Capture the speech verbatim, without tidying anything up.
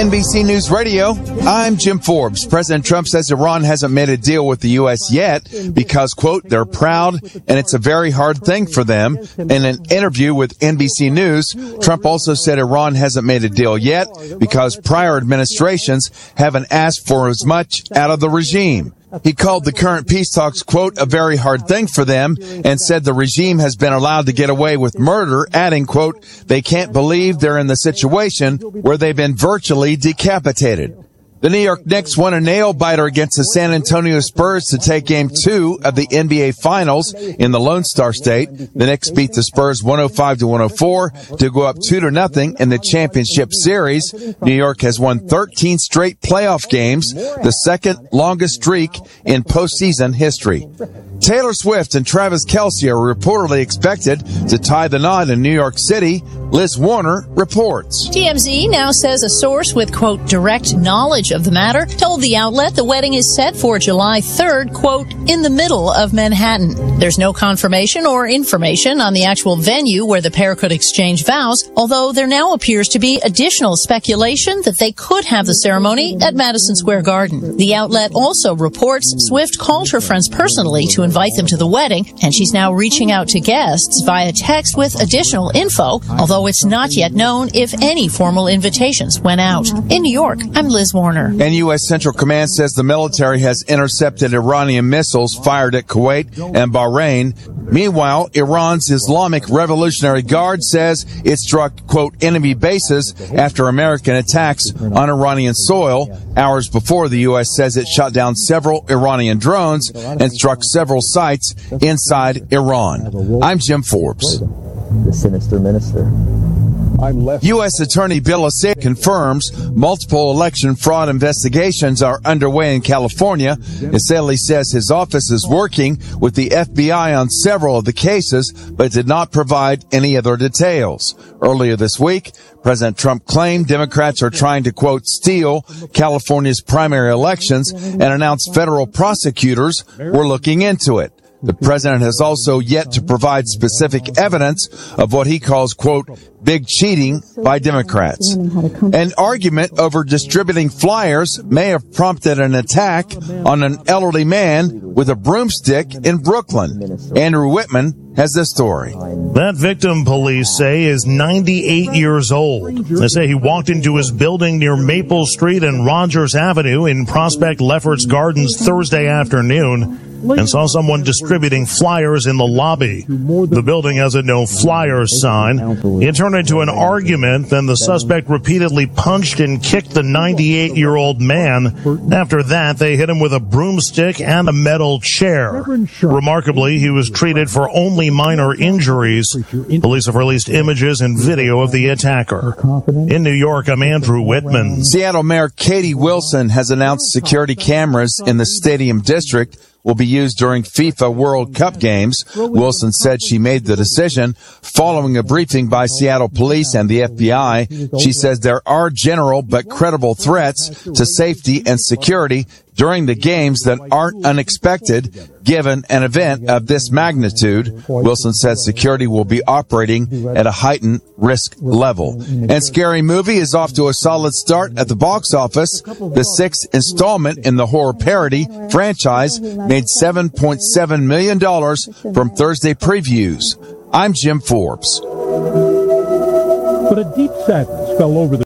N B C News Radio, I'm Jim Forbes. President Trump says Iran hasn't made a deal with the U S yet because, quote, they're proud and it's a very hard thing for them. In an interview with N B C News, Trump also said Iran hasn't made a deal yet because prior administrations haven't asked for as much out of the regime. He called the current peace talks, quote, a very hard thing for them, and said the regime has been allowed to get away with murder, adding, quote, they can't believe they're in the situation where they've been virtually decapitated. The New York Knicks won a nail-biter against the San Antonio Spurs to take Game two of the N B A Finals in the Lone Star State. The Knicks beat the Spurs one oh five to one oh four to go up two to nothing in the championship series. New York has won thirteen straight playoff games, the second longest streak in postseason history. Taylor Swift and Travis Kelce are reportedly expected to tie the knot in New York City. Liz Warner reports. T M Z now says a source with, quote, direct knowledge of the matter told the outlet the wedding is set for July third, quote, in the middle of Manhattan. There's no confirmation or information on the actual venue where the pair could exchange vows, although there now appears to be additional speculation that they could have the ceremony at Madison Square Garden. The outlet also reports Swift called her friends personally to invite them to the wedding, and she's now reaching out to guests via text with additional info, although it's not yet known if any formal invitations went out. In New York, I'm Liz Warner. And U S Central Command says the military has intercepted Iranian missiles fired at Kuwait and Bahrain. Meanwhile, Iran's Islamic Revolutionary Guard says it struck, quote, enemy bases after American attacks on Iranian soil. Hours before, the U S says it shot down several Iranian drones and struck several sites inside Iran. I'm Jim Forbes. The sinister minister. U S Attorney Bill Osei confirms multiple election fraud investigations are underway in California. Osei says his office is working with the F B I on several of the cases, but did not provide any other details. Earlier this week, President Trump claimed Democrats are trying to, quote, steal California's primary elections and announced federal prosecutors were looking into it. The president has also yet to provide specific evidence of what he calls, quote, big cheating by Democrats. An argument over distributing flyers may have prompted an attack on an elderly man with a broomstick in Brooklyn. Andrew Whitman has this story. That victim, police say, is ninety-eight years old. They say he walked into his building near Maple Street and Rogers Avenue in Prospect Lefferts Gardens Thursday afternoon and saw someone distributing flyers in the lobby. The building has a no flyers sign. It turned into an argument, then the suspect repeatedly punched and kicked the ninety-eight-year-old man. After that, they hit him with a broomstick and a metal chair. Remarkably, he was treated for only minor injuries. Police have released images and video of the attacker. In New York, I'm Andrew Whitman. Seattle Mayor Katie Wilson has announced security cameras in the Stadium District will be used during FIFA World Cup games. Wilson said she made the decision following a briefing by Seattle police and the F B I. She says there are general but credible threats to safety and security during the games that aren't unexpected given an event of this magnitude. Wilson said security will be operating at a heightened risk level. And Scary Movie is off to a solid start at the box office. The sixth installment in the horror parody franchise made seven point seven million dollars from Thursday previews. I'm Jim Forbes. But a deep sadness fell over the